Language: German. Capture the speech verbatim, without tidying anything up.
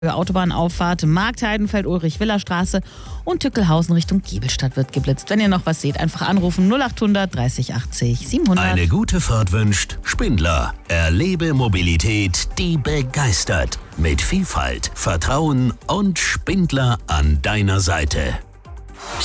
Autobahnauffahrt, Marktheidenfeld, Ulrich-Willer-Straße und Tückelhausen Richtung Giebelstadt wird geblitzt. Wenn ihr noch was seht, einfach anrufen null achthundert dreißig achtzig siebenhundert. Eine gute Fahrt wünscht Spindler. Erlebe Mobilität, die begeistert. Mit Vielfalt, Vertrauen und Spindler an deiner Seite.